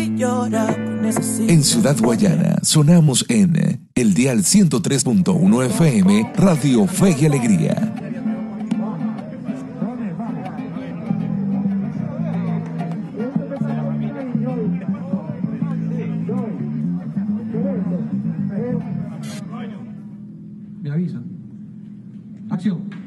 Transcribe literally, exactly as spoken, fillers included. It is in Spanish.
y llora. En Ciudad Guayana sonamos en el dial ciento tres punto uno F M, Radio Fe y Alegría. Me avisan. Acción.